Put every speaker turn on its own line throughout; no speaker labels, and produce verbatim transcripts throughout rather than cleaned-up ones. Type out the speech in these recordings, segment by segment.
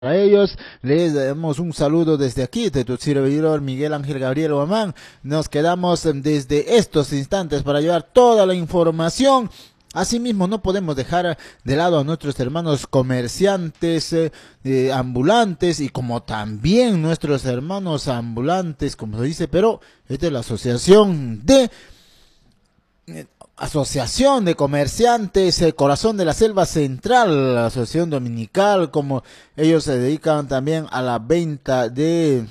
Para ellos, les damos un saludo desde aquí, de tu servidor Miguel Ángel Gabriel Guamán. Nos quedamos desde estos instantes para llevar toda la información. Asimismo, no podemos dejar de lado a nuestros hermanos comerciantes, eh, eh, ambulantes, y como también nuestros hermanos ambulantes, como se dice, pero esta es la asociación de... Eh, Asociación de Comerciantes, eh, Corazón de la Selva Central, la Asociación Dominical, como ellos se dedican también a la venta de,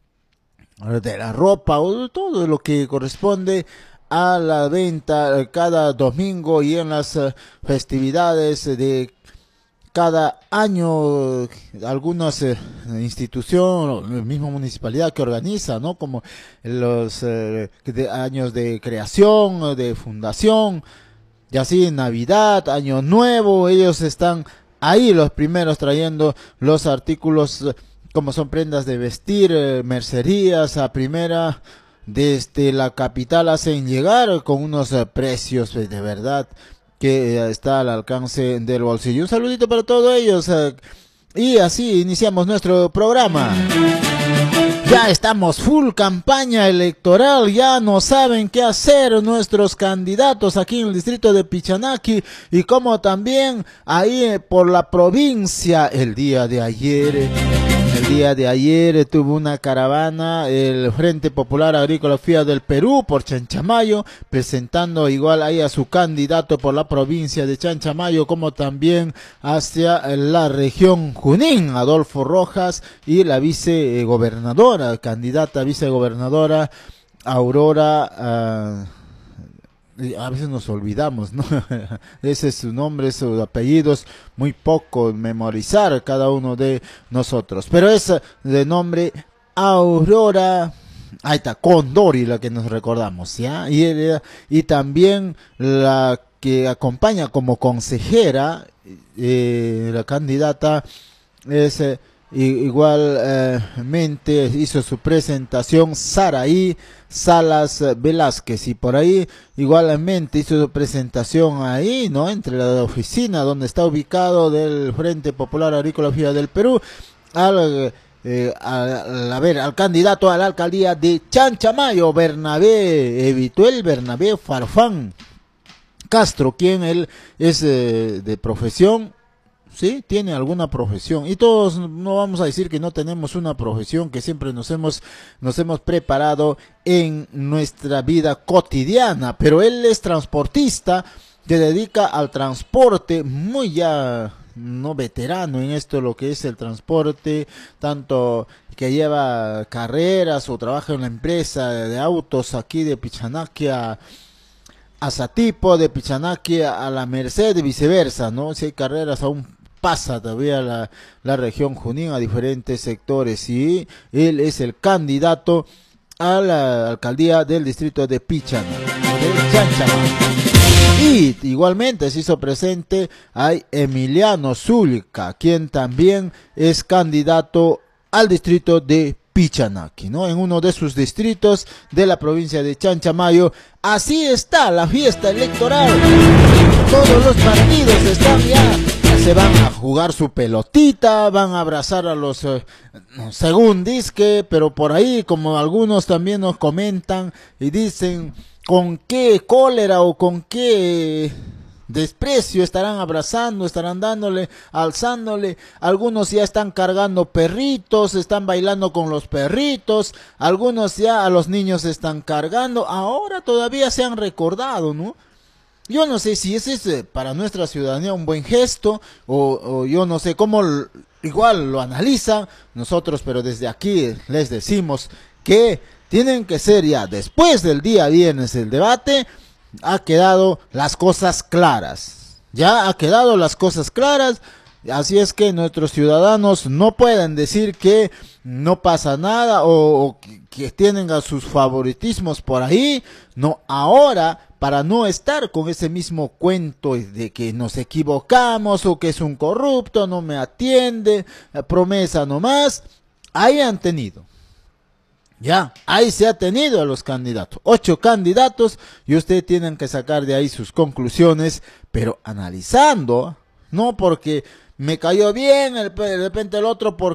de la ropa o todo lo que corresponde a la venta eh, cada domingo y en las eh, festividades de cada año. Algunas eh, instituciones, la misma municipalidad que organiza, ¿no? Como los eh, de años de creación, de fundación, y así Navidad, Año Nuevo, ellos están ahí los primeros trayendo los artículos eh, como son prendas de vestir, eh, mercerías a primera desde la capital, hacen llegar con unos eh, precios eh, de verdad que está al alcance del bolsillo. Un saludito para todos ellos. Eh, y así iniciamos nuestro programa. Ya estamos full campaña electoral, ya no saben qué hacer nuestros candidatos aquí en el distrito de Pichanaki y como también ahí por la provincia. El día de ayer, el día de ayer tuvo una caravana el Frente Popular Agrícola F I A del Perú por Chanchamayo, presentando igual ahí a su candidato por la provincia de Chanchamayo, como también hacia la región Junín, Adolfo Rojas, y la vicegobernadora, candidata a vicegobernadora, Aurora, uh, a veces nos olvidamos, ¿no? Ese es su nombre, sus apellidos, muy poco memorizar cada uno de nosotros, pero es de nombre Aurora, ahí está, Condori, la que nos recordamos, ¿ya? Y, y también la que acompaña como consejera, eh, la candidata es... Eh, igualmente eh, hizo su presentación Saraí Salas Velázquez, y por ahí igualmente hizo su presentación ahí, ¿no? Entre la oficina donde está ubicado del Frente Popular Agrícola F I A del Perú, al, eh, al, a ver, al candidato a la alcaldía de Chanchamayo, Bernabé Evituel Bernabé Farfán Castro, quien él es eh, de profesión, sí, tiene alguna profesión, y todos no vamos a decir que no tenemos una profesión, que siempre nos hemos nos hemos preparado en nuestra vida cotidiana, pero él es transportista, se dedica al transporte, muy ya no veterano en esto, lo que es el transporte, tanto que lleva carreras o trabaja en la empresa de autos aquí de Pichanaki a a Satipo, de Pichanaki a la Merced y viceversa, ¿no? Si hay carreras aún pasa todavía la, la región Junín a diferentes sectores, y él es el candidato a la alcaldía del distrito de Pichana, de Chanchamayo. Y igualmente se hizo presente a Emiliano Zulca, quien también es candidato al distrito de Pichanaki, ¿no? En uno de sus distritos de la provincia de Chanchamayo. Así está la fiesta electoral. Todos los partidos están ya, ya se van a jugar su pelotita, van a abrazar a los, eh, según disque, pero por ahí, como algunos también nos comentan y dicen, con qué cólera o con qué desprecio estarán abrazando, estarán dándole, alzándole. Algunos ya están cargando perritos, están bailando con los perritos, algunos ya a los niños están cargando. Ahora todavía se han recordado, ¿no? Yo no sé si ese es para nuestra ciudadanía un buen gesto, o, o yo no sé cómo l- igual lo analizan nosotros, pero desde aquí les decimos que tienen que ser ya después del día viernes el debate. Ha quedado las cosas claras, ya ha quedado las cosas claras, así es que nuestros ciudadanos no pueden decir que no pasa nada, o, o que, que tienen a sus favoritismos por ahí. No, ahora, para no estar con ese mismo cuento de que nos equivocamos o que es un corrupto, no me atiende, promesa nomás, ahí han tenido. Ya, ahí se ha tenido a los candidatos, ocho candidatos, y ustedes tienen que sacar de ahí sus conclusiones, pero analizando, no porque me cayó bien, el, de repente el otro por